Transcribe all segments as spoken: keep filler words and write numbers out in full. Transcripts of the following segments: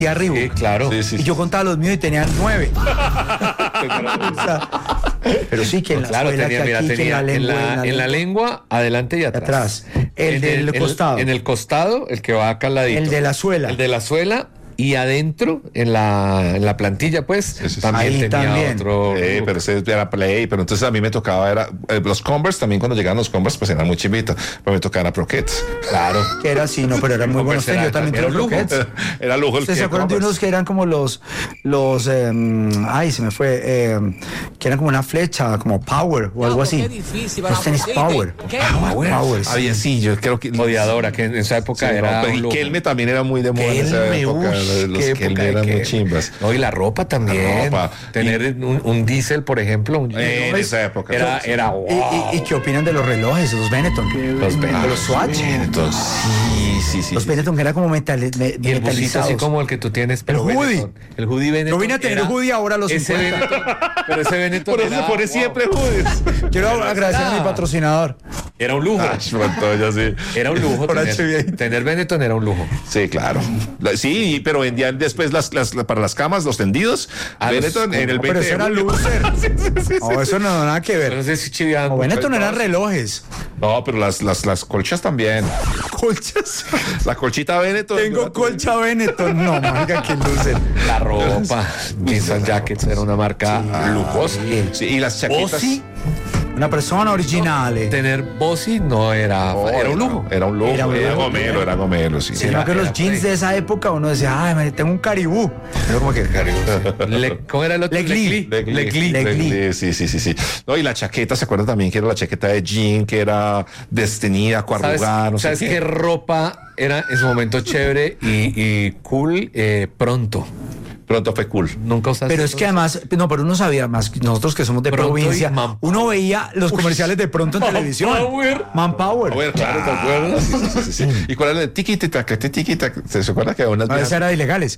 arriba. Sí, claro. Sí, sí. Y yo contaba los míos y tenían nueve. O sea, pero sí que en la Claro, suela, tenía, que mira, aquí, que tenía en la en lengua, la, en la lengua, adelante y atrás. atrás. El En del costado. En el costado, el que va acá al ladito. El de la suela. El de la suela. Y adentro, en la, en la plantilla, pues, sí, sí. también Ahí tenía también. otro. Eh, pero ese era Play, pero entonces a mí me tocaba, era eh, los Converse también, cuando llegaban los Converse, pues eran muy chivitos, pero me tocaban Croquettes. Claro. Que era así, no, pero eran muy buenos. Converse era- Yo también era tuve un lujo. croquettes. Era lujo el ¿Ustedes que se acuerdan de Converse. unos que eran como los, los, eh, ay, se me fue, eh, que eran como una flecha, como Power o algo así? Los tenis Power. Power. Power, sí. Había sí, yo creo que Odiadora, que en esa época Sí, era. no, pero un y lujo. Kelme también era muy de moda en esa Kelme, época. uy, Los qué Kelme época, eran que- muy chimbas. No, y la ropa también. La ropa. Tener un, un diésel, por ejemplo. Un, Eh, en no, esa época. Era, Sí. era ¿Y, wow. y, y qué opinan de los relojes, los Benetton? Los Benetton. De los Swatch. Entonces, sí, sí, sí. Los sí. Benetton que eran como metali- me- Y el busito metalizados. así como el que tú tienes. Pero El hoodie. Benetton. El hoodie Benetton. Yo vine a tener era- hoodie ahora a los ese cincuenta. Benetton, pero ese Benetton Por eso era, se pone wow. siempre hoodies. Quiero agradecer a mi era- patrocinador. Era un lujo. Ay, Montoya, sí. Era un lujo. Por Tener, H B I. tener Benetton era un lujo. Sí, claro. La- Sí, pero vendían después las, las, para las camas, los tendidos. Ah, los- Benetton en el No, pero veinte eso era de julio. loser. No, eso no nada que Pero no ver. sé si chiveaban O mucho. Benetton eran relojes. No, pero las, las, las colchas también. Colchas. La colchita Benetton. Tengo colcha Benetton. No, manga, que loser. La ropa. Jeans and Jackets era una marca lujosa. Sí, y las chaquetas. Bossy. Una persona originale. Tener Bossy no era. Oh, era un lujo. Era un lujo. Era Era, un lujo. gomelo, era gomelo, sí. Sí, Era- no que los era jeans pre- de esa época uno decía, ay, me- tengo un caribú. Pero como que Le- ¿Cómo era el otro? Legli. Legli. Legli. Legli. Legli, Sí, sí, sí, sí. No, y la chaqueta, ¿se acuerdan también que era la chaqueta de jean, que era destenida, ¿Sabes, cuarrugada, no sé ¿sabes qué? qué ropa era en su momento chévere y, y cool? Eh, pronto. Pronto fue cool. Nunca usaste. Pero es que además, no, pero uno sabía más, nosotros que somos de Pronto y provincia, Manpower. uno veía los comerciales de pronto en televisión. Manpower. Manpower. A ver, claro, ¿te acuerdas? Sí, sí, sí, sí. ¿Y cuál era el de tiki tac, tiki tac? ¿Se acuerda que había unas No, esa viejas? era de ilegales.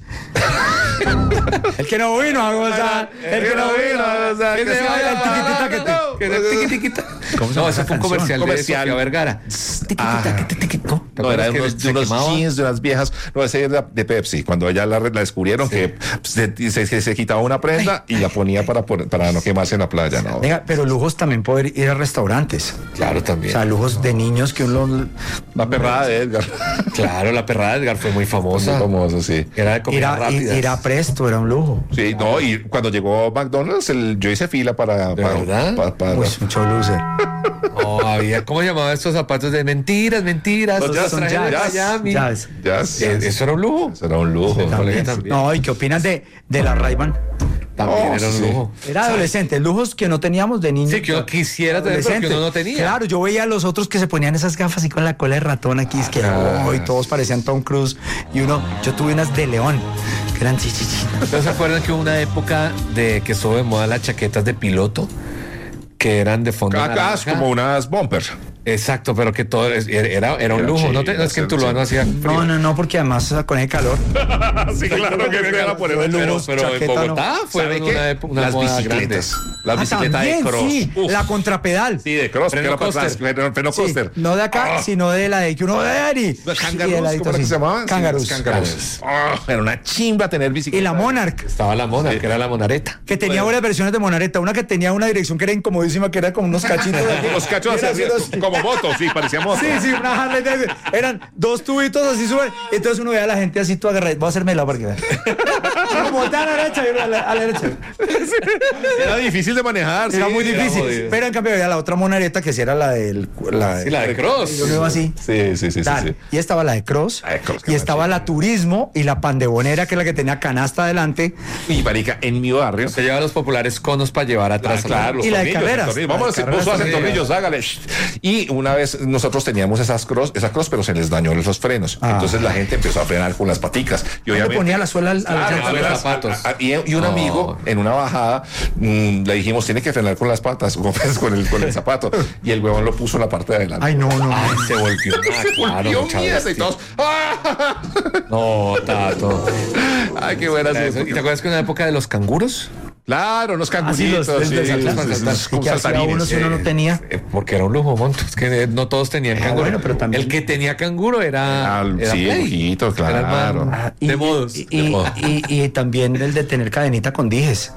El que no vino a gozar, el que no vino a gozar, que se vaya el tiquititaquete. Que era tiquitiquita. ¿Cómo se No, llama ese esa fue un canción? comercial, Comercial. de Sofía Vergara. Tiquitiquitiquitiqui, ¿no? ¿Te No, era acuerdas de que unos, de se unos quemaba? jeans de unas viejas. No, ese era de Pepsi. Cuando ella la, la descubrieron, que se, se, se- se quitaba una prenda y la ponía para, pon- para no quemarse en la playa. No. Venga, pero lujos también poder ir a restaurantes. Claro, O también. sea, lujos de niños que uno La perrada de Edgar. Claro, la perrada de Edgar fue muy famosa. Muy famoso, sí. Era de comida ir a, rápida. ir a Presto era un lujo. Sí, no, y cuando llegó McDonald's, el- yo hice fila para. ¿De para, verdad? para- para- Uy, mucho loser. No, había, ¿cómo llamaban estos zapatos de mentiras, mentiras? Los Esos jazz, son trajes de jazz, Miami. jazz. Ya, Eh, Eso era un lujo. Eso era un lujo. Sí, También. también. No, ¿y qué opinan de, de la Ray-Ban? También Oh, era un sí. lujo. Era adolescente, lujos que no teníamos de niños. Sí, que uno quisiera tener, pero que Adolescente. uno no tenía. Claro, yo veía a los otros que se ponían esas gafas así con la cola de ratón aquí, es que oh, y todos parecían Tom Cruise. Y uno, yo tuve unas de león, que eran chichichi. ¿Ustedes se acuerdan que hubo una época de que estuvo de moda las chaquetas de piloto? Que eran de fondo Acá es naranja? como unas bumper. Exacto, pero que todo es- era, era un Era lujo. No, te- chido, no es que en sí, Tuluá no sí. hacía No, frío. no, no, porque además con el calor. Sí, claro que me iban a poner Yo el lujo. Pero, lujos, pero en chaqueta, no. Bogotá fue ¿Sabe una, qué? época- una Las moda bicicletas. grande. Las Ah, bicicletas de también, cross. sí, Uf. la contrapedal. Sí, de cross. Freno que era para atrás, coaster. freno- freno Sí, coaster. no de acá, Ah. sino de la de que uno ve y, Los y Kangaroos, el ladito ¿cómo era que así. se llamaban? Kangaroos. Sí, los Kangaroos. Ah, era una chimba tener Y bicicleta. la Monarch, Estaba la mona, que era la monareta. que tenía varias versiones de Monareta. Una que tenía una dirección que era incomodísima, que era como unos cachitos. de aquí. Los cachos Era así, así, como moto, sí, parecía moto. Sí, sí, una Harley Davidson. Eran dos tubitos así suben. Entonces uno veía a la gente así toda agarrada. Voy a hacerme la porque vean. Como voltea a la derecha y uno a la, a la derecha. Era difícil de manejar. Era sí, muy era difícil. jodido. Pero en cambio había la otra monareta que sí era la del. La, Sí, la de cross. Yo lo veo así. Sí, sí, sí, sí, Tal. sí. Y estaba la de Cross. La de Cross, que y era estaba chica. la Turismo y la Pandebonera, que es la que tenía canasta adelante. Y marica, en mi barrio. Se lleva los populares conos para llevar Ah, atrás. claro, los Y la de tornillos, el carreras. tornillo. La Vamos a de hacer carreras puso a hacer también. tornillos, hágale. Y una vez nosotros teníamos esas cross, esa cross, pero se les dañó los frenos. Ah. Entonces la gente empezó a frenar con las paticas. Y Le obviamente. ponía la suela al, al- Claro, a los frenas- zapatos. a- a- y, y un No. amigo en una bajada mm, le dijimos tiene que frenar con las patas con, con el, con el zapato y el huevón lo puso en la parte de adelante. Ay, no, no. no. Ay, se volvió. Ah, claro, Volvió mucha mierda y bestia. todos. ¡Ah! No, Tato. Ay, qué buena. Era eso. ¿Y te acuerdas que en la época de los canguros? Claro, unos Así canguritos. los sí, del- sí, del- sí, del- sí, del- sí, como que hacía saltarines. uno si uno no tenía. Eh, Porque era un lujo, Monto. Es que no todos tenían Ah, canguro. bueno, pero también- El que tenía canguro era. Ah, era sí, Play. lujito, Era el claro. man Ah, de modos. Y, de y- modos. y- y también el de tener cadenita con dijes.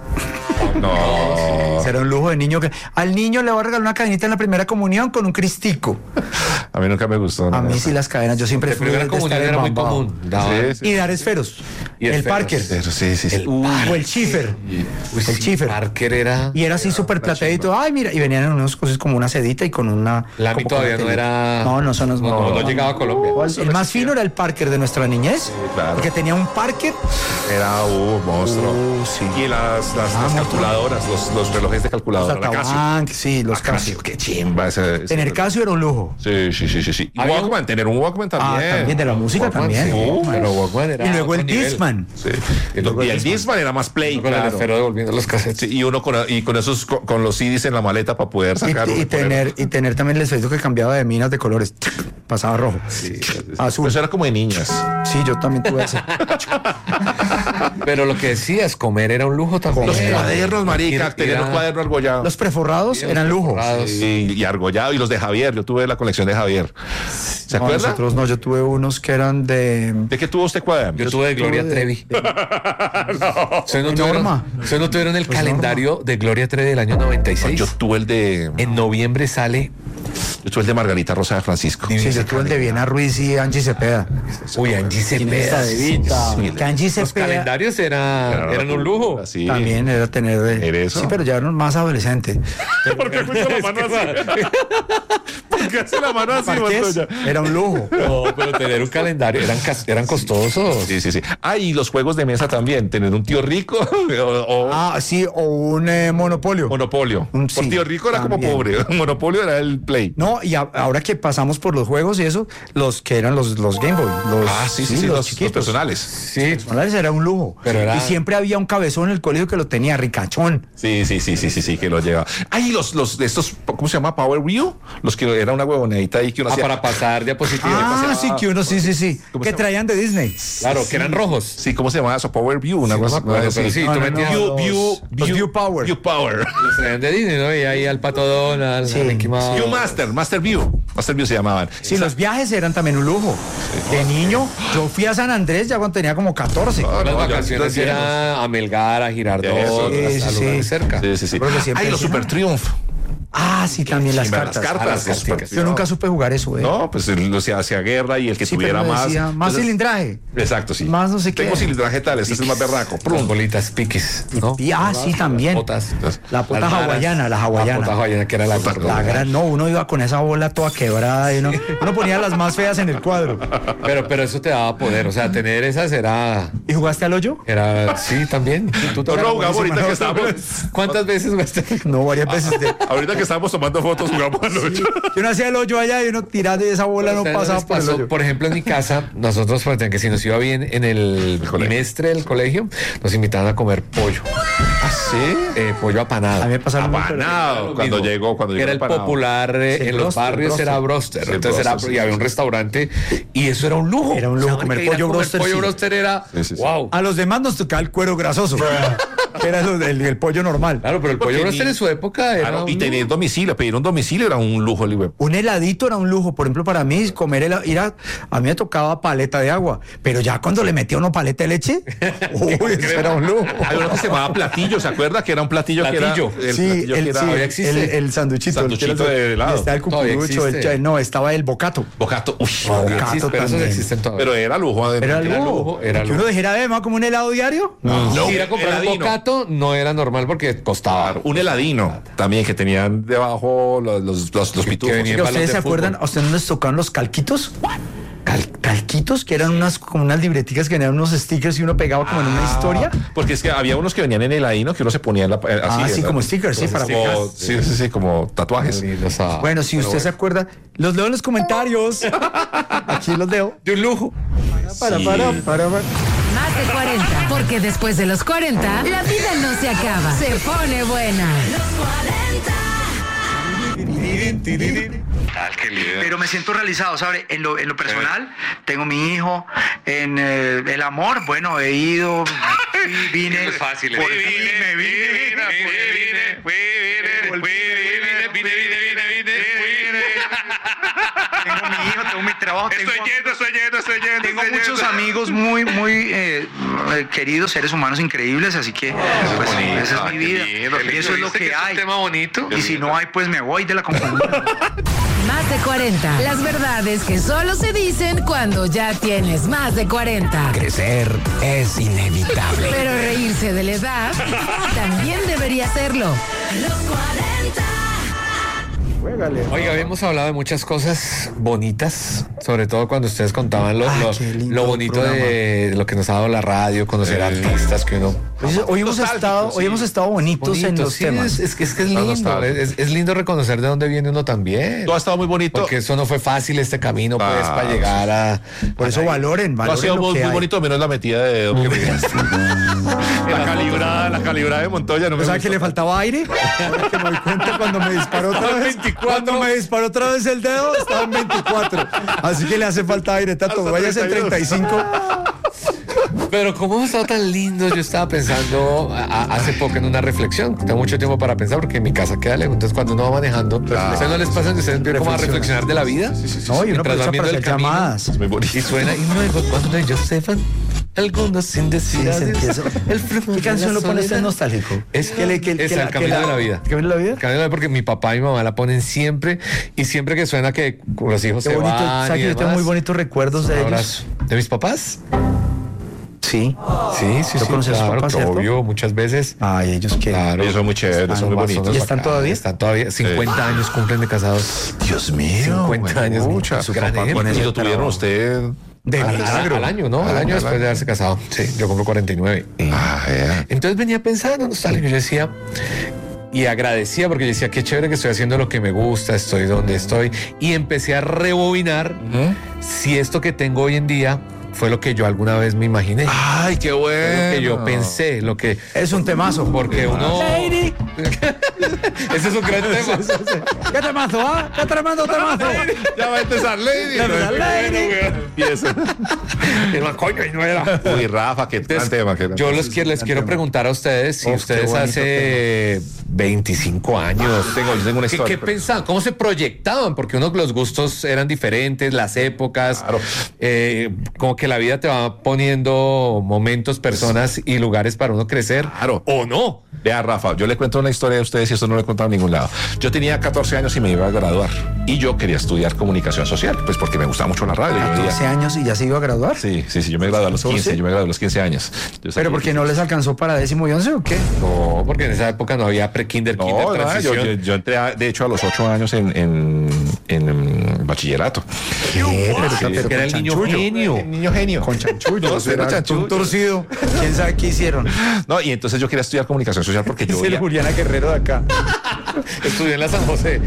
No, Será un lujo de niño que al niño le va a regalar una cadenita en la primera comunión con un cristico. a mí nunca me gustó. A no. mí sí las cadenas, yo siempre La fui primera de comunión estar era muy embambado. común. Daban- Sí, sí. Y dar esferos. Y el esferos. Parker. Pero sí, sí, sí. El Uy, O el Schiffer. Uy, el sí, Schiffer. Parker era. Y era así súper plateadito. Ay, mira. Y venían en unas cosas como una sedita y con una. La mí como todavía con no una tele. era. No, no, eso no es. No, no llegaba a Colombia. El más fino era el Parker de nuestra niñez. claro. Que tenía un Parker. Era un monstruo. Uh, sí. Y las, las, Ah, las monstruo. calculadoras, los, los relojes de Los calculadora. la Casio. Atabank, sí, los Casio. Casio, qué chimba ese. ese Tener reloj. Casio era un lujo. Sí, sí, sí, sí, sí. Y Había Walkman, tener un Walkman Ah, también. también de la música Walkman, también. sí, Walkman. pero Walkman era Y luego otro el nivel. Discman. Sí. Y luego Y el el Discman era más play, Con el claro. esfero devolviendo los cassettes. Sí, y uno con, y con esos con, con los C Ds en la maleta para poder Y, sacar. y tener, y tener también el efecto que cambiaba de minas de colores. Pasaba rojo. Azul. Eso era como de niñas. Sí, yo también tuve ese. Pero lo que decías, comer era un lujo también. Los cuadernos, marica, Ir- tener ir los a- cuadernos argollados. Los preforrados Sí, eran los lujo. preforrados. Y, y argollado y los de Javier. Yo tuve la colección de Javier. ¿Se No, acuerda? nosotros no, yo tuve unos que eran de. ¿De qué tuvo usted cuaderno? Yo tuve de Gloria tuve- Trevi. ¿Ustedes no, De tuvieron, Norma. ustedes no tuvieron el Pues calendario de Gloria Trevi del año noventa y seis? Yo tuve el de. En noviembre sale. Yo tuve el de Margarita Rosa de Francisco. Sí, yo tuve el de Viena Ruiz y Angie Cepeda. Uy, Angie Cepeda. Cepeda. sí, Que Angie Los Cepeda calendarios era- Era eran un lujo. Así. también era tener de. ¿Era eso? Sí, pero ya eran más adolescente. ¿Por qué puso la mano así? ¿Por qué hace la mano así, Marqués Montoya? era un lujo. No, pero tener un calendario eran, cas- eran costosos. Sí, sí, sí. Ah, y los juegos de mesa también. Tener un tío rico o, o Ah, sí, o un eh, monopolio. Monopolio. Un Por sí, tío rico era también. como pobre. Monopolio era el play. No, y a- ahora que pasamos por los juegos y eso, los que eran los, los Game Boy. Los, Ah, sí, sí, sí, los, los chiquitos. personales. Sí, Personales era un lujo. Pero era- Y siempre había un cabezón en el colegio que lo tenía, ricachón. Sí, sí, sí, sí, sí, sí, que lo lleva. Ay, los, los de estos, ¿cómo se llama? Power Wheel. Los que era una huevonedita ahí que uno ah, hacía. para pasar diapositivas. Ah, sí, que uno, sí, sí, sí. ¿Cómo Que se llama? traían de Disney. Claro, que eran rojos. Sí, ¿cómo se llamaba eso? Power View, una Sí, cosa no me acuerdo, así. pero sí, No, tú no, metías no, View, los- View, los View Power. View Power. Los traían de Disney, ¿no? Y ahí al Pato Donald, Sí, a Mickey Mouse. View Master, Master View. Master View se llamaban. Sí, los viajes eran también un lujo. De niño, yo fui a San Andrés ya cuando tenía como catorce. Ah, Las no, ya- vacaciones ya- era a Melgar, a Girardot, Eso, sí, hasta sí, lugares sí. cerca. Sí, sí, sí. Creo que siempre Ay, los encima. Super Triumph. Ah, sí, también las Chimba, cartas. Las cartas. Ah, los las Super cartas. Yo nunca supe jugar eso, eh. No, pues el- se hacía guerra y el que Sí, pero tuviera me más. decía, más Entonces- cilindraje. Exacto, sí. Más no sé qué. Tengo cilindraje tal, este es el más berraco. Con Prum. bolitas, piques, ¿no? Y- ah, sí, también. Botas. La pota Las varas. hawaiana, la hawaiana. La pota hawaiana, que era la gorda. La gran, no, uno iba con esa bola toda quebrada y uno, uno ponía las más feas en el cuadro. Pero, pero eso te daba poder, o sea, tener esas era... ¿Y jugaste al hoyo? Era, sí, también. ¿Tú No, no, jugamos ahorita que buenísimo. estábamos. ¿Cuántas veces jugaste? No, varias veces. de- Ahorita que estábamos tomando fotos, jugamos al ocho. Yo no hacía el hoyo allá y uno tirando y esa bola no O sea, pasaba les por el pasó, hoyo. por ejemplo, en mi casa, nosotros, pues, que si nos iba bien en el colegio. trimestre del colegio, nos invitaban a comer pollo. ¿Ah, sí? Eh, pollo apanado. A mí me pasaron mucho- Apanado. Cuando Mismo. llegó, cuando Que llegó era el apanado. popular eh, Sí, en los broster, barrios broster. era broster. Sí, Entonces broster, era, sí, y había sí, un sí. restaurante y eso era un lujo. Era un lujo, O sea, comer ir a pollo broster, Pollo sí. broster era Sí, sí, sí. wow. A los demás nos tocaba el cuero grasoso. Que era lo del- el pollo normal. Claro, pero el Porque pollo broster ni- en su época era Claro, un y tener lujo. domicilio, pedir un domicilio era un lujo, Libre. Un heladito era un lujo. Por ejemplo, para mí, comer helado, ir a, a mí me tocaba paleta de agua. Pero ya cuando le metía uno paleta de leche, uy, eso era un lujo. Hay uno que se llamaba platillo, ¿se acuerda? Que era un platillo, Platillo. que era. Sí, platillo el, que era. sí, todavía el, existe. el sanduchito. Sanduchito el que era- de helado. y Estaba el Todavía cucurucho, el existe. cha- no, estaba el bocato. Bocato. Uy, No, bocato. Bocato Existe, pero esos también. existen todavía. Pero era lujo. adentro. Era Era lujo. lujo, era Que lujo. uno dijera, ve, más como un helado diario. No, ir a comprar un heladino. bocato no era normal porque costaba. Claro, un heladino también que tenían debajo los, los, los, los pitufos. venía- Oiga, balón ¿ustedes de se acuerdan? fútbol. ¿A ustedes no les tocaron los calquitos? Cal- calquitos, que eran unas como unas libreticas que eran unos stickers y uno pegaba como en una historia. Porque es que había unos que venían en heladino que uno se ponía en la, eh, así. Ah, sí, ¿verdad? como stickers, sí, para Como- pegar. sí, sí, sí, como tatuajes. Los, ah, Bueno, si pero usted se acuerda, los leo en los comentarios. Aquí los leo. de un lujo. Para, para, para, para. Más de cuarenta, porque después de los cuarenta, la vida no se acaba, se pone buena. Pero me siento realizado, ¿sabe? En lo, en lo personal, tengo mi hijo. En eh, el amor, bueno, he ido vine. Eso es fácil. Por Vine, fin me vine, vine, vine, vine, vine, vine, vine, vine, vine, vine. Tengo mi hijo, tengo mi trabajo. Estoy tengo, yendo, estoy yendo, estoy yendo. tengo estoy muchos yendo. amigos muy, muy eh, eh, queridos, seres humanos increíbles, así que pues, bonito, esa es ay, mi qué vida. lindo, qué Y eso es lo ¿Viste que es hay. un tema bonito? Y si no hay, pues me voy de la compañía. Más de cuarenta. Las verdades que solo se dicen cuando ya tienes más de cuarenta. Crecer es inevitable. Pero reírse de la edad también debería serlo. Los cuarenta. Oiga, habíamos hablado de muchas cosas bonitas, sobre todo cuando ustedes contaban lo, Ay, lo, qué lindo lo bonito programa. de lo que nos ha dado la radio, conocer artistas que uno... Hoy, hoy hemos estado, hoy hemos estado bonitos en Bonito, los sí, temas. Es, es que es, que es Está lindo, nostálgico. es, es lindo reconocer de dónde viene uno también. Todo ha estado muy bonito. Porque eso no fue fácil este camino, pues, Ah, para llegar a... Por eso valoren, Todo ha valoren sido lo muy, que muy hay. bonito, menos la metida de dedo que me diste. La calibrada, la calibrada de Montoya no me ¿O sea gustó. que le faltaba aire? Ahora que me doy cuenta cuando me disparó otra vez. Cuando me disparó otra vez el dedo, estaba en veinticuatro. Así que le hace falta aire, Tato. Hasta Vayas en treinta y dos. treinta y cinco. Pero como hemos estado tan lindos, yo estaba pensando a- a- hace poco en una reflexión. Tengo mucho tiempo para pensar porque en mi casa queda lejos. Entonces, cuando uno va manejando, ¿a ustedes no les pasa que ustedes empiezan como a Reflexiona. reflexionar de la vida? No, y uno Mientras van aprovecha viendo para el hacer camino. llamadas. Es muy bonito. Y suena, y luego cuando ellos se van, algunos sin decir Sí, se adiós, empieza. el flujo ¿Qué de canción la lo pone usted soledad. nostálgico? Es que le, que, es que el la- que camino la- de la vida. ¿El camino de la vida? Camino de la vida, porque mi papá y mi mamá la ponen siempre y siempre que suena que los hijos Qué se bonito. van ¿Sabes y que yo tengo demás, muy bonitos recuerdos de un ellos? abrazo. ¿De mis papás? Sí. Sí, sí, ¿Tú sí. conoces a sus Claro, papás, cierto? obvio, muchas veces. Ay, ellos que. Claro. Ellos son muy chéveres, son muy Ambas bonitos. ¿Y están bacanas, todavía? Están todavía. cincuenta años cumplen de casados. Dios mío. cincuenta años. Mucha. Su Gran papá ejemplo. con Y ese lo tuvieron trabajo. usted. De Al, milagro. al año, ¿no? Al Al año año, después al de año. haberse casado. Sí, yo cumplo cuarenta y nueve. Ah, ya. Entonces venía pensando, nostálgico, yo decía, y agradecía porque yo decía, qué chévere que estoy haciendo lo que me gusta, estoy donde estoy, y empecé a rebobinar si esto que tengo hoy en día fue lo que yo alguna vez me imaginé, Ay, qué fue bueno. lo que yo pensé, lo que... Es un temazo. Porque uno... Lady. Ese es un gran tema. ¿Qué temazo, ah? ¿Qué tremendo temazo? Ya va a empezar Lady. Ya va a empezar Lady. Empieza. Y no, coño, y no era. Uy, Rafa, qué gran tema. qué gran Yo tema. los quiero, les quiero preguntar a ustedes si Uf, qué ustedes bonito hace veinticinco años Yo tengo, yo tengo una ¿Qué, historia. qué pensaban? ¿Cómo se proyectaban? Porque uno los gustos eran diferentes, las épocas, Claro. eh, como que la vida te va poniendo momentos, personas y lugares para uno crecer. Claro. ¿O no? Vea, Rafa, yo le cuento una historia a ustedes y esto no lo he contado en ningún lado. Yo tenía catorce años y me iba a graduar y yo quería estudiar comunicación social, pues porque me gustaba mucho la radio. Yo veía- catorce años y ya se iba a graduar. Sí, sí, sí, yo me gradué a los ¿catorce? quince, yo me gradué a los quince años. Yo Pero ¿por qué no les alcanzó para décimo y once o qué? No, porque en esa época no había pre-kinder, kinder, No, nada, yo, transición. yo, yo entré, a- de hecho, a los ocho años en, en, en, em, bachillerato. ¿Qué? Pero, Sí, pero que era con el niño chanchullo. genio. El niño genio. Con chanchullo. No, eso era era chanchullo. un torcido. ¿Quién sabe qué hicieron? No, y entonces yo quería estudiar comunicación social porque yo Es el veía- Juliana Guerrero de acá. Estudié en la San José.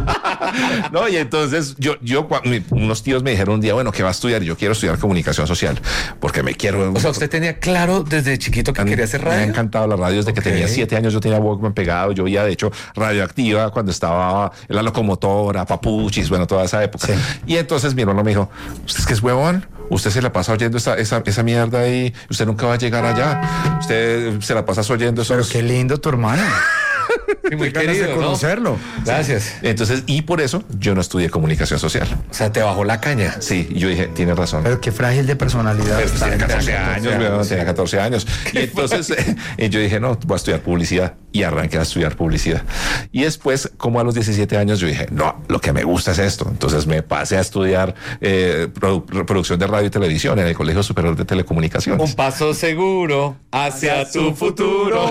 No, y entonces yo, yo cua- mi- unos tíos me dijeron un día, bueno, ¿qué va a estudiar? Y yo quiero estudiar comunicación social porque me quiero. O sea, usted tenía claro desde chiquito que quería hacer Me ha radio. encantado la radio desde Ok. que tenía siete años. Yo tenía Walkman pegado. Yo veía, de hecho, Radioactiva cuando estaba en la locomotora, Papuchis, bueno, toda esa época. Sí. Y entonces mi hermano me dijo, ¿usted es que es huevón? Usted se la pasa oyendo esa, esa, esa mierda ahí. Usted nunca va a llegar allá. Usted se la pasa oyendo Pero esos... qué lindo tu hermano. Sí, muy Qué ganas de querido, ¿no? conocerlo. Gracias. Entonces, y por eso yo no estudié comunicación social. O sea, te bajó la caña. Sí, y yo dije, tiene razón. Pero qué frágil de personalidad. Pero tenía catorce catorce años, años, weón, sí. tenía catorce años. Y entonces eh, yo dije, no, voy a estudiar publicidad. Y arranqué a estudiar publicidad. Y después, como a los diecisiete años, yo dije, no, lo que me gusta es esto. Entonces me pasé a estudiar eh, produ- producción de radio y televisión en el Colegio Superior de Telecomunicaciones. Un paso seguro hacia tu futuro.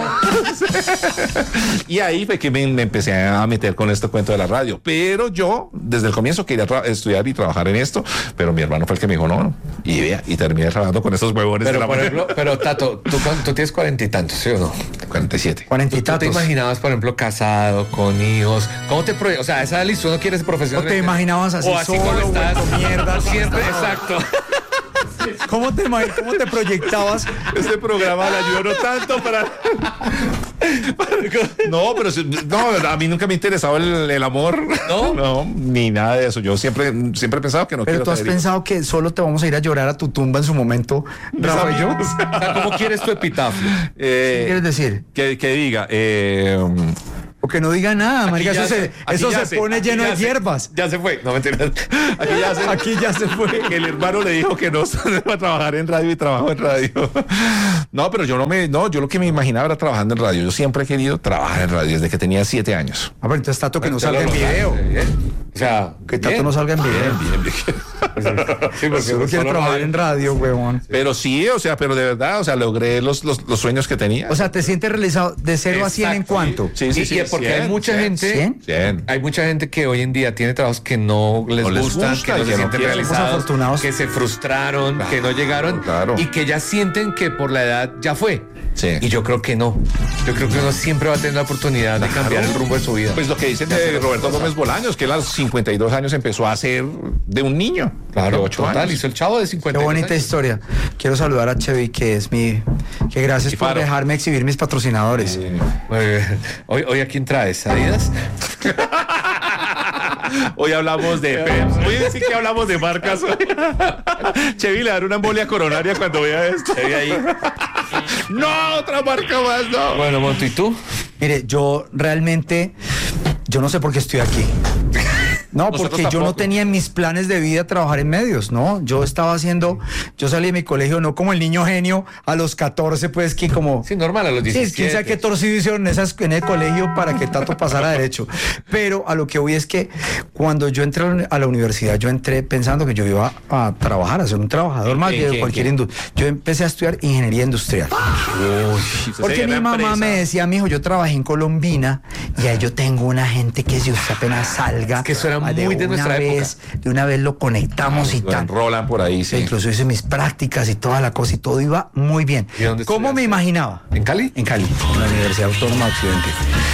Y ahí fue que me, me empecé a meter con este cuento de la radio. Pero yo, desde el comienzo, quería tra- estudiar y trabajar en esto. Pero mi hermano fue el que me dijo, no, no. Y vea, y terminé trabajando con esos huevones de Pero, la por mañana. ejemplo, pero Tato, tú, cuan- tú tienes cuarenta y tantos, ¿sí o no? cuarenta y siete. Cuarenta y ¿Tú te tantos. imaginabas, por ejemplo, casado, con hijos? ¿Cómo te proyectas? O sea, esa lista tú no quieres ¿O profesionalmente. te imaginabas así o así solo, como estás? vuelto mierda? Siempre, exacto. ¿Cómo te, imag- cómo te proyectabas? Este programa le ayudó no tanto para... No, pero si- no, a mí nunca me ha interesado el, el amor. ¿No? No, ni nada de eso. Yo siempre, siempre he pensado que no Pero quiero tú has tener hijos. pensado que solo te vamos a ir a llorar a tu tumba en su momento, Rafa y yo. amigos. O sea, ¿cómo quieres tu epitafio? Eh, ¿Qué quieres decir? que, que diga, eh, O que no diga nada, marica. ya Eso se, se- aquí eso ya se se- pone aquí lleno ya de se- hierbas. Ya se fue. No me entiendes. aquí ya se, Aquí ya se fue. que el hermano le dijo que no va a trabajar en radio y trabajó en radio. No, pero yo no me, no, yo lo que me imaginaba era trabajando en radio. Yo siempre he querido trabajar en radio desde que tenía siete años. A ver, entonces Tato que no salga en video. O sea, Que Tato bien. no salga en video. Bien, bien. Sí, porque Solo quiere solo trabajar radio. en radio, huevón. Pero sí, o sea, pero de verdad, o sea, logré los, los, los sueños que tenía. O sea, ¿te sientes realizado de cero a cien en Exacto, cuánto? sí, sí, Y- sí. y porque cien, hay mucha cien, gente, ¿cien? cien. hay mucha gente que hoy en día tiene trabajos que no les, No les gustan, gusta que no y se que no sienten quieren. realizados, Somos afortunados. que se frustraron, que no llegaron claro. y que ya sienten que por la edad ya fue. Sí. Y yo creo que no. Yo creo que uno siempre va a tener la oportunidad de cambiar el rumbo de su vida. Pues lo que dicen de Roberto Gómez Bolaños, que a los cincuenta y dos años empezó a hacer de un niño. claro, de ocho total, años. hizo el chavo de cincuenta. Qué bonita historia. Quiero saludar a Chevy, que es mi... Que gracias Y por Faro. dejarme exhibir mis patrocinadores. Hoy, hoy a quién traes, Adidas. Hoy hablamos de Peps. Hoy sí que hablamos de marcas. Chevy le dará una embolia coronaria cuando vea esto. Te vi ahí. No, otra marca más, no. Bueno, Monto, ¿y tú? Mire, yo realmente... Yo no sé por qué estoy aquí. No, Nosotros porque yo no tampoco. tenía en mis planes de vida trabajar en medios, ¿no? Yo estaba haciendo, yo salí de mi colegio no como el niño genio a los catorce, pues que como... Sí, normal, a los Sí, diecisiete. quién sabe qué torcido hicieron en, esas, en el colegio para que Tato pasara derecho. Pero a lo que voy es que cuando yo entré a la universidad, yo entré pensando que yo iba a trabajar, a ser un trabajador más ¿En de qué, cualquier en industria. Yo empecé a estudiar ingeniería industrial. Porque mi mamá me decía, mijo, yo trabajé en Colombina y ahí yo tengo una gente que si usted apenas salga, Es que eso era ah, muy de una nuestra vez, época. de una vez lo conectamos y Lo tal. enrolan por ahí, Sí, sí. incluso hice mis prácticas y toda la cosa y todo iba muy bien. ¿Y dónde ¿Cómo me estudiaste? imaginaba? ¿En Cali? En Cali, en la Universidad Autónoma de Occidente.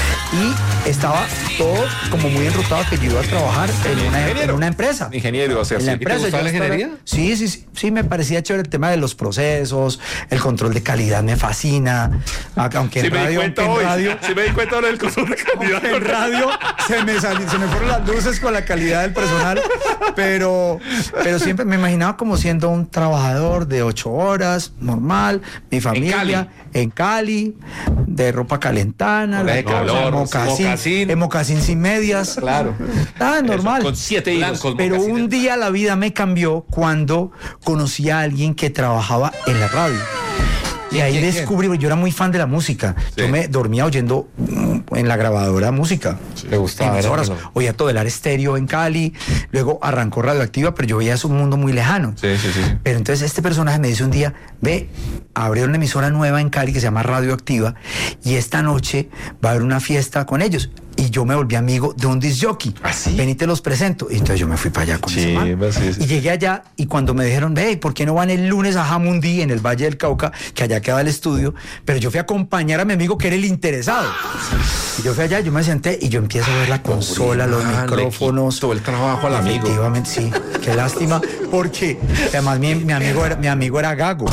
Y estaba todo como muy enrutado que yo iba a trabajar en una, en una empresa. Ingeniero, o sea, En la sí. empresa. gustaba yo la estaba- ingeniería? Sí, sí, sí, sí, me parecía chévere el tema de los procesos, el control de calidad me fascina. Aunque en Sí me di radio, cuenta aunque hoy. en radio, Sí me di cuenta ahora del control de calidad. en radio se me sali- se me fueron las luces con la calidad del personal, pero, pero siempre me imaginaba como siendo un trabajador de ocho horas, normal, mi familia, en Cali, de ropa calentana, Con la de cosa, calor, mocasín, mocasín. en mocasín sin medias. Claro. Ah, normal. Con siete hijos. Blancos, Pero mocasines. un día la vida me cambió cuando conocí a alguien que trabajaba en la radio. Y ahí quién, quién? descubrí, yo era muy fan de la música. Yo me dormía oyendo mm, en la grabadora música. ¿Te gustaba? Emisoras. Era bueno. Oía Todelar Estéreo en Cali, luego arrancó Radioactiva, pero yo veía eso un mundo muy lejano. Sí, sí, sí. Pero entonces este personaje me dice un día, ve, abrieron una emisora nueva en Cali que se llama Radioactiva y esta noche va a haber una fiesta con ellos. Y yo me volví amigo de un disc jockey. ¿Ah, sí? Ven y te los presento. Y entonces yo me fui para allá con Sí, ese man. pues, sí, sí. Y llegué allá y cuando me dijeron, ve, ¿por qué no van el lunes a Jamundí en el Valle del Cauca? Que allá queda el estudio. Pero yo fui a acompañar a mi amigo que era el interesado. Y yo fui allá, yo me senté y yo empiezo a ver la consola, los man, le micrófonos. quitó el trabajo al amigo. Efectivamente, sí. Qué lástima. Porque además mi, mi amigo era, mi amigo era gago.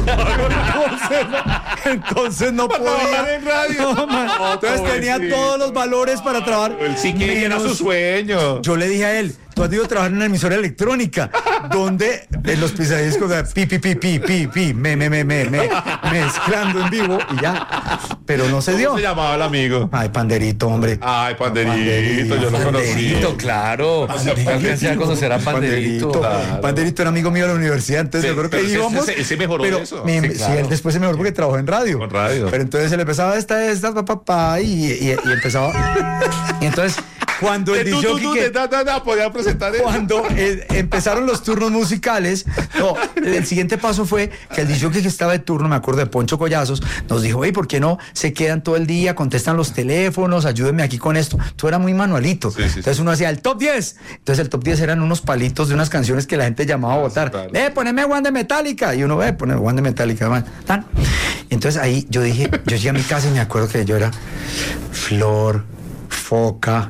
Entonces no, entonces no podía. trabajar en radio. No, man. Entonces Otro tenía vecino. todos los valores para trabajar. Él sí que era menos- su sueño. Yo le dije a él, tú has ido a trabajar en una emisora electrónica, donde en los pisadiscos de pi, pi, pi, pi, pi, pi, me, me, me, me, me, mezclando en vivo y ya. Pero no se dio. ¿Cómo se llamaba el amigo? Ay, Panderito, hombre. Ay, Panderito, yo lo conocí. Panderito, claro. Yo alcancé a conocer a Panderito. claro. Panderito era amigo mío de la universidad, entonces Sí, yo creo que pero ese- íbamos. ese- ese mejoró pero de eso. me- Sí, sí, claro. él después se mejoró porque trabajó en radio. Con radio. Pero entonces él empezaba esta, esta, pa, pa, pa, y, y, y empezaba. Y entonces, cuando el Tú, tú, disjockey tú, que- te da, da, da, podía presentar eso. cuando eh, empezaron los turnos musicales, no, el siguiente paso fue que el disjockey que estaba de turno, me acuerdo de Poncho Collazos, nos dijo, hey, ¿por qué no se quedan todo el día, contestan los teléfonos, ayúdenme aquí con esto? Tú era muy manualito. Sí, sí, sí. Entonces uno hacía el top diez. Entonces el top diez eran unos palitos de unas canciones que la gente llamaba a votar. claro. Eh, poneme One de Metallica. Y uno, ve, poner One de Metallica. Man. Tan. Entonces ahí yo dije, yo llegué a mi casa y me acuerdo que yo era Flor, Foca,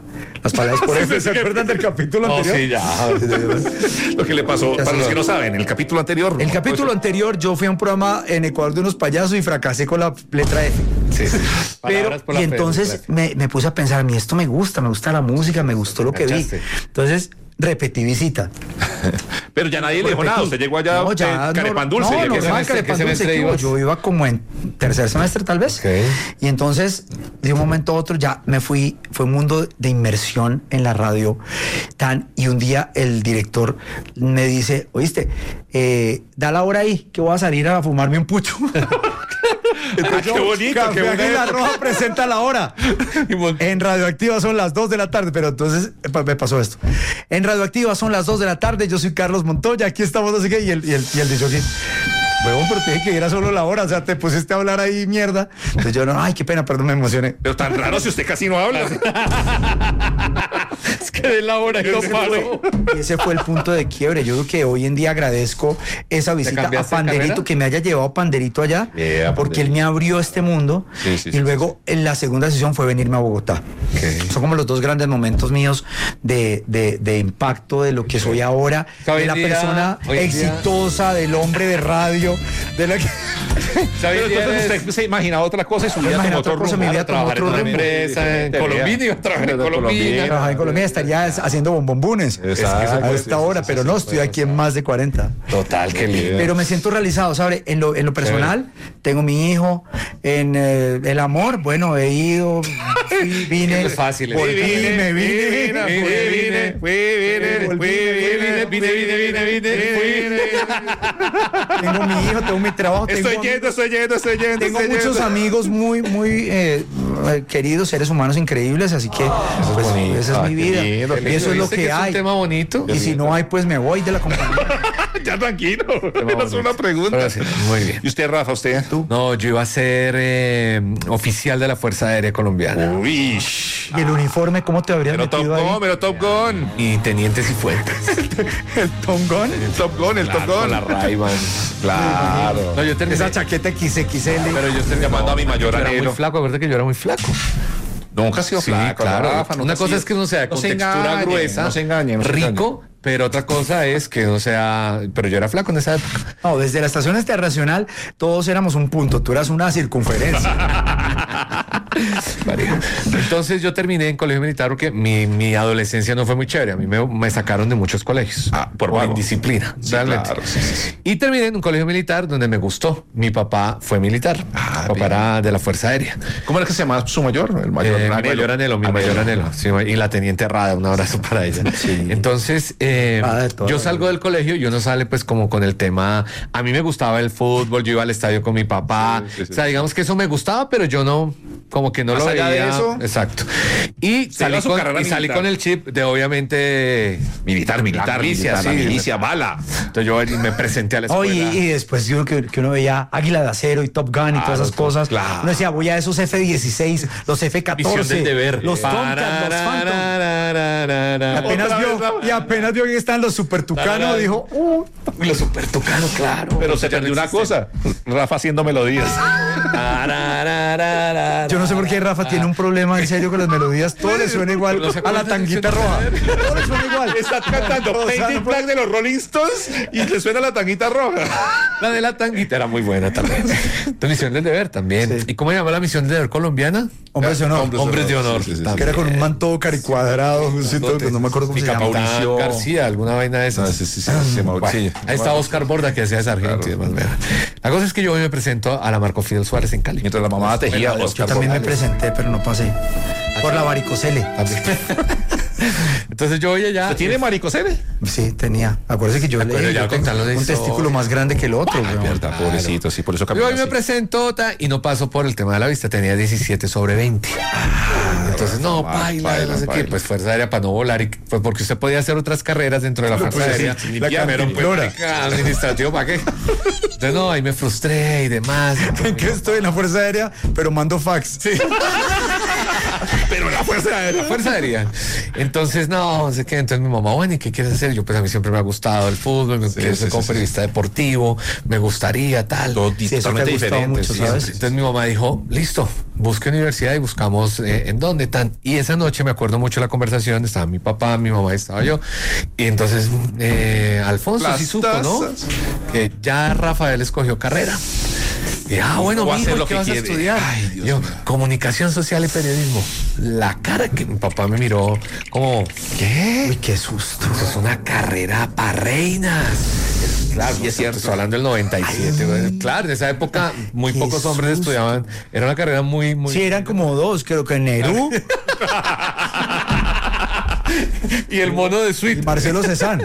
las palabras por F. ¿Se acuerdan del capítulo No, anterior? sí, ya. Lo que le pasó, Ya para se los lo- que no saben, el capítulo anterior. El capítulo pues, anterior yo fui a un programa en Ecuador de unos payasos y fracasé con la letra F. Sí, sí. Pero, Palabras por la y F, entonces por la F. me, me puse a pensar, a mí esto me gusta, me gusta la música, me gustó lo que vi. Cachaste. Entonces repetí visita. Pero ya nadie le dijo nada. Usted llegó allá No, eh, ya, carepan no, dulce. no, ¿y no, qué no, semestre? carepan qué dulce, semestre ¿qué hubo? ibas? Yo iba como en tercer semestre tal vez. Ok. Y entonces, de un momento a otro, ya me fui, fue un mundo de inmersión en la radio. Tan, y un día el director me dice, oíste, eh, da la hora ahí, que voy a salir a fumarme un pucho. Ah, qué bonito, Café qué buena Águila época. Roja presenta la hora. En Radioactiva son las dos de la tarde, pero entonces eh, pa- me pasó esto. En Radioactiva son las dos de la tarde, yo soy Carlos Montoya, aquí estamos, no sé qué, y el, y el, y el de jockey, huevón, pero te dije que era solo la hora, o sea, te pusiste a hablar ahí mierda. Entonces yo, no, ay, qué pena, perdón, me emocioné. Pero tan raro si usted casi no habla. Es que de la hora y no paro. Y ese fue el punto de quiebre. Yo creo que hoy en día agradezco esa visita a cambiaste de Panderito, carrera? que me haya llevado Panderito allá, Yeah, porque Panderito. él me abrió este mundo. Sí, sí, y sí, luego en la segunda sesión fue venirme a Bogotá. Son como los dos grandes momentos míos de, de, de impacto de lo que soy ahora, Hoy de en la día- persona hoy en día- exitosa, del hombre de radio, de la que... Pero entonces usted se imaginaba otra cosa y su vida Imaginaba tomó otra otro cosa, rumbo. mi vida tomó Trabajar en otro una rumbo. empresa en Te Colombia, vea. iba a trabajar en De Colombia. Trabajaba en Colombia, estaría haciendo bombombunes Exacto, a sí, esta sí, hora, sí, pero sí, no, sí, estoy sí, aquí en más de cuarenta. Total, qué lindo. Pero me siento realizado, ¿sabes? En lo, en lo personal, tengo mi hijo. En eh, el amor, bueno, he ido, fui, vine. Es fácil, volví, es fácil. me vine. Vine, vine, vine, volví, vine, vine, vine, vine, vine. Tengo mi hijo, tengo mi trabajo. Estoy tengo, yendo, estoy yendo, estoy yendo. Tengo estoy muchos yendo. amigos muy, muy eh, eh, queridos, seres humanos increíbles, así que pues, bonito. esa es Ah, mi qué vida. lindo, qué Y eso es lo ¿Viste que es un hay. tema bonito? Y si no hay, pues me voy de la compañía. Ya tranquilo. Es una pregunta. Pero sí, muy bien. ¿Y usted, Rafa, usted? ¿Tú? No, yo iba a ser eh, oficial de la Fuerza Aérea Colombiana. Uy. ¿Y el uniforme cómo te habrías Pero Top metido ahí? Gun, pero Top Gun. Y tenientes y fuentes. ¿El Tom Gun? El Top Gun, el Top Con Gun. la Ray-Ban. Claro. No, yo terminé. Esa chaqueta equis equis ele. Pero yo terminé Llamando a mi mayor yo era anhelo. muy flaco, ¿verdad que yo era muy flaco? Nunca ha sido Sí, flaco, claro. Rafa, nunca Una ha cosa sido- es que uno sea No con se textura engañe, gruesa, no se engañe, no se rico, pero otra cosa es que no sea. Pero yo era flaco en esa época. No, desde la estación internacional todos éramos un punto, tú eras una circunferencia. María. Entonces yo terminé en colegio militar porque mi, mi adolescencia no fue muy chévere. A mí me, me sacaron de muchos colegios Ah, por por vago. indisciplina, Sí, realmente. claro, sí, sí, sí. Y terminé en un colegio militar donde me gustó. Mi papá fue militar. Ah, mi papá bien. era de la Fuerza Aérea. ¿Cómo era que se llamaba su mayor? El mayor Eh, mi anhelo. mayor anhelo, mi mayor anhelo. Sí, y la teniente Rada, un abrazo para ella. Entonces, eh, Rada de toda yo la salgo del colegio y uno sale pues como con el tema. A mí me gustaba el fútbol, yo iba al estadio con mi papá. Sí, sí, sí. O sea, digamos que eso me gustaba, pero yo no, como que no Más lo allá de veía. eso, Exacto. Y se salí, iba a su con, carrera y salí militar. con el chip de obviamente Militar, militar, la milicia, militar, la sí. milicia, bala. Entonces yo me presenté a la escuela. Oye, y después yo que, que uno veía Águila de Acero y Top Gun y Claro, todas esas cosas. claro. Uno decía, voy a esos efe dieciséis, los efe catorce, Visión del deber. los Tomcat, los Phantom. Y apenas Otra vio, vez, Rafa. y apenas vio que están los Super Tucano, dijo, uh, Uy, los super tucanos, claro. Pero se perdió una cosa. Rafa haciendo melodías. yo no sé por qué Rafa tiene un problema en serio con las melodías, todo le suena igual No se a la acuerdan de tanguita Visión roja. del Deber. Todo le suena igual. Está cantando O sea, Painted no puede- Black de los Rolling Stones y le suena la tanguita roja. La de la tanguita era muy buena también. La misión del deber también. Sí. ¿Y cómo se llama la misión del deber colombiana? Hombres de honor. Hombres de honor. Sí, sí, sí. también. Que era con un manto caricuadrado, justito, que no me acuerdo cómo Y se llama. Capitán Mauricio- García, alguna vaina de esas. No, sí, sí, sí, sí, Bueno, Mauricio. ahí está Oscar Borda que hacía esa sargento y demás. Mira. La cosa es que yo hoy me presento a la Marco Fidel Suárez en Cali. Mientras la mamá tejía, Yo Oscar también me Morales. presenté, pero no pasé. Por la varicocele. Entonces yo voy allá. ¿Usted tiene maricocele? Sí, tenía. Acuérdese que yo Pero leí. ya Yo tengo contarlo de un historia. testículo más grande que el otro. weón. Verdad, pobrecito, sí, por eso Yo cambió hoy me así. presento ta, y no paso por el tema de la vista, tenía diecisiete sobre veinte. Entonces, no, baila, baila, baila, no sé qué, baila. pues Fuerza Aérea para no volar, y, pues porque usted podía hacer otras carreras dentro de la Fuerza pues, Aérea. sí, La limpiar, pero, pues, flora. marica, administrativo, ¿para qué? Entonces, no, ahí me frustré y demás. ¿En qué estoy en la Fuerza Aérea? Pero mando fax. Sí. Pero la fuerza aérea. La fuerza aérea. Entonces, no, no sé qué. Entonces mi mamá, bueno, ¿y qué quieres hacer? Yo, pues a mí siempre me ha gustado el fútbol, me Sí, quiero sí, ser sí, como sí. periodista deportivo, me gustaría tal. Todo Sí, eso te ha totalmente gustado diferente. mucho, sí, ¿sabes? sí, sí. Entonces mi mamá dijo, listo, busque universidad y buscamos eh, en dónde tan. Y esa noche me acuerdo mucho de la conversación, estaba mi papá, mi mamá, estaba yo. Y entonces eh, Alfonso Las sí supo, ¿no? tazas. Que ya Rafael escogió carrera. Y ah, bueno, Va a mijo, hacer ¿y lo qué que vas a quiere? estudiar? Ay, Dios yo, mío. comunicación social y periodismo. La cara que mi papá me miró como, ¿qué? Uy, qué susto. Eso es una carrera para reinas. Claro, Sí, es cierto. Estoy hablando del noventa y siete. güey. Claro, en esa época muy qué pocos hombres susto. estudiaban. Era una carrera muy, muy. Sí, eran como dos, creo que Nerú Y el mono de y suite. Marcelo Cezanne.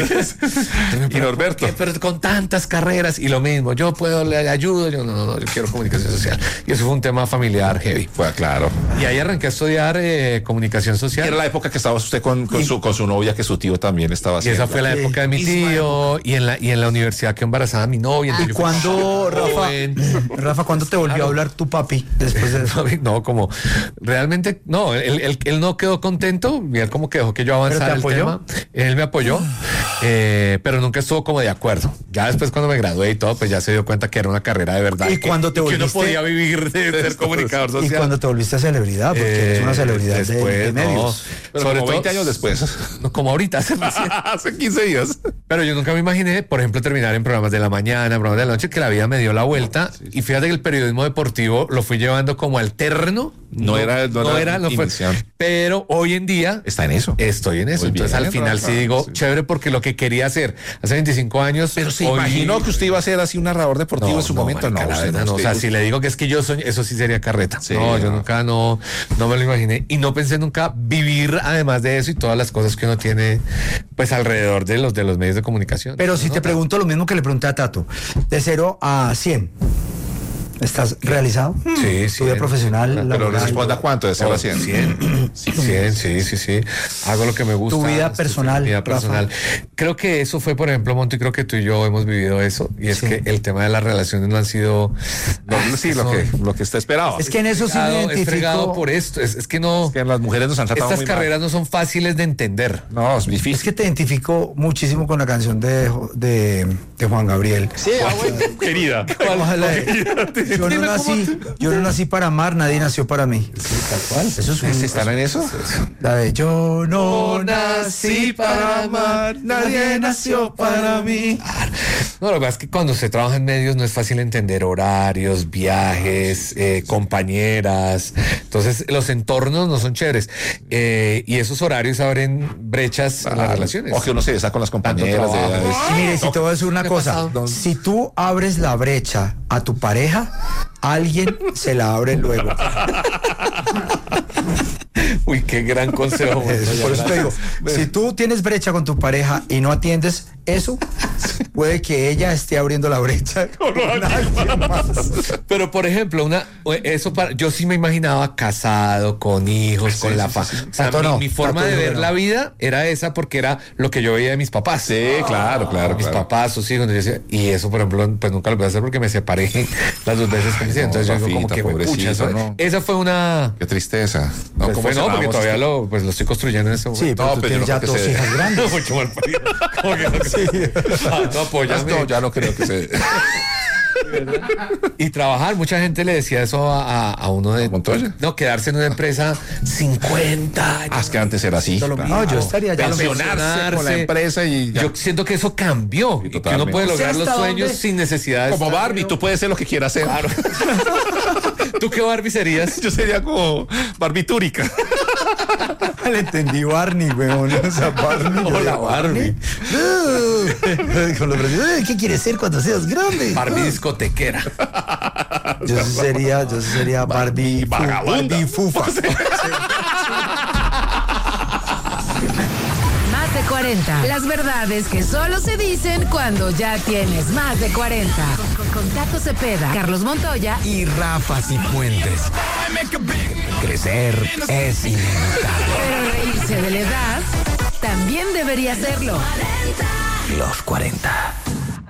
Y Norberto. ¿Qué? Pero con tantas carreras y lo mismo. Yo puedo, le ayudo. Yo no, no, no, yo quiero comunicación social. Y eso fue un tema familiar heavy. Fue claro. Y ahí arranqué a estudiar eh, comunicación social. Era la época que estaba usted con, con, su, con su novia, que su tío también estaba Y haciendo. esa fue la Sí, época de mi misma tío. Y en la y en la universidad que embarazaba a mi novia. ¿Y Entonces yo fui cuándo, Rafa, joven. Rafa, cuándo te volvió Claro. a hablar tu papi después de eso? No, como realmente, no, él, él, él no quedó contento, y él como que dejó que yo avanzara te el apoyó? tema. Él me apoyó, eh, pero nunca estuvo como de acuerdo. Ya después cuando me gradué y todo, pues ya se dio cuenta que era una carrera de verdad. ¿Y que- cuando te que uno volviste- podía vivir de ser comunicador Y social. cuando te volviste celebridad, porque eres una Eh, celebridad de- después, de, no. medios. Pero Sobre como todo- veinte años después. No, como ahorita, hace recién. Hace quince días. Pero yo nunca me imaginé, por ejemplo, terminar en programas de la mañana, programas de la noche, que la vida me dio la vuelta. Y fíjate que el periodismo deportivo lo fui llevando como alterno. No era- no era no fue. inicial. Pero hoy en día Está en eso. estoy en eso. Muy Entonces bien, al final Rafa, sí digo, sí. chévere, porque lo que quería hacer hace veinticinco años. Pero se hoy- imaginó que usted iba a ser así un narrador deportivo No, en su no, momento. marica, No, la usted verdad no, no. O sea, usted- si le digo que es que yo soy, eso sí sería carreta. Sí, no, yo no. nunca no, no me lo imaginé. Y no pensé nunca vivir además de eso y todas las cosas que uno tiene pues alrededor de los de los medios de comunicación. Pero si ¿no? te pregunto lo mismo que le pregunté a Tato, de cero a cien, ¿estás realizado? Sí, Tu vida sí. profesional, Pero laboral, responda cuánto de cero a Oh, cien. cien, cien, sí, sí, sí. Hago lo que me gusta. Tu vida Sí, sí, personal, mi vida Rafa. personal. Creo que eso fue, por ejemplo, Monty, creo que tú y yo hemos vivido eso. Y es Sí. que el tema de las relaciones no han sido. No, sí, lo que, lo que usted esperaba. Es que en eso sí me fregado, es fregado identifico. por esto. Es, es que no. que las mujeres nos han tratado Estas muy mal. carreras no son fáciles de entender. No, es difícil. Es que te identifico muchísimo con la canción de, de, de Juan Gabriel. Sí, abuelo. querida. Ojalá. Yo no nací, yo no nací para amar, nadie nació para mí. Tal cual. Eso es un, ¿Ustedes están en eso? la de yo no nací para amar, nadie nació para mí. No, lo que pasa es que cuando se trabaja en medios no es fácil entender horarios, viajes, eh, compañeras. Entonces, los entornos no son chéveres. Eh, y esos horarios abren brechas en las relaciones. O que uno se besa con las compañeras. trabajo. de- Y mire, si te voy a decir una ¿Qué cosa, pasado? si tú abres la brecha a tu pareja, alguien se la abre luego. Uy, qué gran consejo. Es- Por eso te digo, si tú tienes brecha con tu pareja y no atiendes eso, puede que ella esté abriendo la brecha con alguien más. Pero por ejemplo, una eso para yo sí me imaginaba casado, con hijos, con la fa. O sea, Tato mi, no, mi forma Tato de dijo ver que no. la vida era esa porque era lo que yo veía de mis papás. Sí, claro, claro. Mis claro. papás, sus hijos, entonces yo decía, y eso, por ejemplo, pues nunca lo pude hacer porque me separé las dos veces que me hice. no, Entonces yo digo como Rafita, que me pobrecito, pucha, eso- no. esa fue una Qué tristeza. pues ¿cómo fue, no, porque cerramos todavía esto? lo, pues lo estoy construyendo en ese Sí, momento. pero No, tú pero yo tienes ya no creo dos que hijas se- grandes. Mucho mal parido. Como que no- Ah, no, apóyame. No, ya no creo que se. Y trabajar, mucha gente le decía eso a, a- a uno de Montoya? no, quedarse en una empresa cincuenta años. Ah, es que antes era así. No, claro. yo estaría ya Pensionarse con la empresa y ya. Yo siento que eso cambió y que uno totalmente. puede O sea, lograr los ¿hasta sueños dónde? sin necesidad de Como estar- Barbie, tú puedes ser lo que quieras ser. Claro. ¿Tú qué Barbie serías? Yo sería como barbitúrica. Le entendí Barney, weón. O sea, Barney. Hola, Barbie. Uh, con los brazos, "Eh, ¿qué quieres ser cuando seas grande? Barbie discotequera. Yo sí sería, yo sí sería Barbie, fu- vagabunda. Barbie fufa. Más de cuarenta. Las verdades que solo se dicen cuando ya tienes más de cuarenta. Con, con, con Tato Cepeda, Carlos Montoya y Y Rafa Cifuentes. Crecer es inevitable. pero reírse de la edad también debería serlo. Los cuarenta.